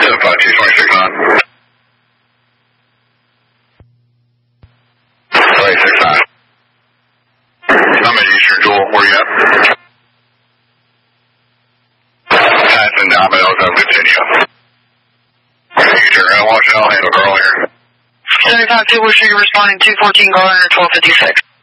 226 on. 269. I'm at Eastern Jewel. Where you at? Passing Domino's, I'll continue. Future, watch out, handle girl here. 75 We're responding 214 Garner 1256.